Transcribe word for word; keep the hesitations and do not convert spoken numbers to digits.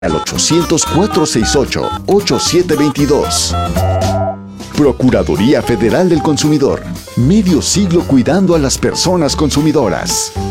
al ochocientos, cuatrocientos sesenta y ocho, ochenta y siete veintidós. Procuraduría Federal del Consumidor. Medio siglo cuidando a las personas consumidoras.